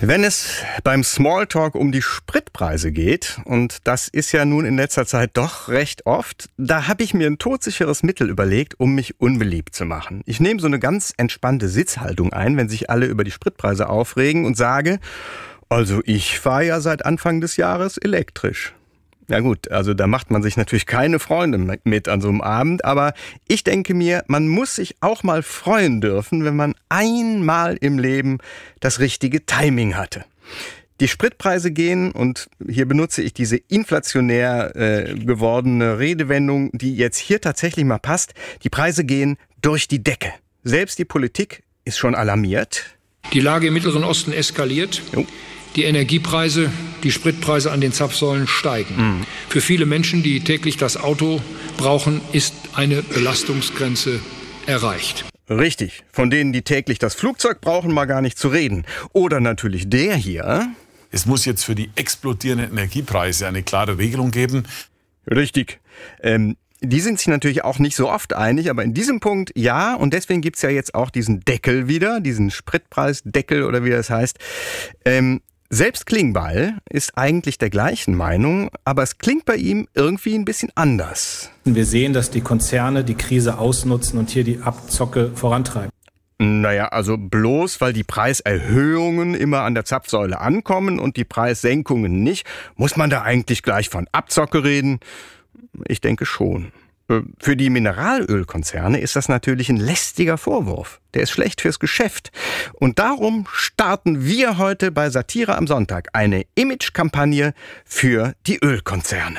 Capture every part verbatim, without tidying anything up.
Wenn es beim Smalltalk um die Spritpreise geht, und das ist ja nun in letzter Zeit doch recht oft, da habe ich mir ein todsicheres Mittel überlegt, um mich unbeliebt zu machen. Ich nehme so eine ganz entspannte Sitzhaltung ein, wenn sich alle über die Spritpreise aufregen und sage, also ich fahre ja seit Anfang des Jahres elektrisch. Ja gut, also da macht man sich natürlich keine Freunde mit an so einem Abend, aber ich denke mir, man muss sich auch mal freuen dürfen, wenn man einmal im Leben das richtige Timing hatte. Die Spritpreise gehen, und hier benutze ich diese inflationär äh, gewordene Redewendung, die jetzt hier tatsächlich mal passt, die Preise gehen durch die Decke. Selbst die Politik ist schon alarmiert. Die Lage im Mittleren Osten eskaliert. Jo. Die Energiepreise, die Spritpreise an den Zapfsäulen steigen. Mhm. Für viele Menschen, die täglich das Auto brauchen, ist eine Belastungsgrenze erreicht. Richtig. Von denen, die täglich das Flugzeug brauchen, mal gar nicht zu reden. Oder natürlich der hier. Es muss jetzt für die explodierenden Energiepreise eine klare Regelung geben. Richtig. Ähm, die sind sich natürlich auch nicht so oft einig, aber in diesem Punkt ja. Und deswegen gibt's ja jetzt auch diesen Deckel wieder, diesen Spritpreisdeckel oder wie das heißt. Ähm, Selbst Klingbeil ist eigentlich der gleichen Meinung, aber es klingt bei ihm irgendwie ein bisschen anders. Wir sehen, dass die Konzerne die Krise ausnutzen und hier die Abzocke vorantreiben. Naja, also bloß weil die Preiserhöhungen immer an der Zapfsäule ankommen und die Preissenkungen nicht, muss man da eigentlich gleich von Abzocke reden? Ich denke schon. Für die Mineralölkonzerne ist das natürlich ein lästiger Vorwurf. Der ist schlecht fürs Geschäft. Und darum starten wir heute bei Satire am Sonntag eine Imagekampagne für die Ölkonzerne.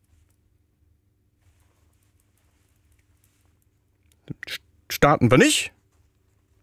Starten wir nicht?